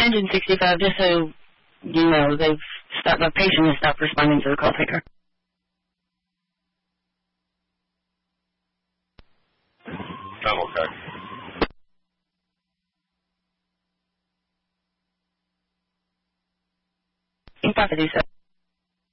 engine 65, just so you know, the patient has stopped responding to the call taker. I'm okay. You can talk to do so.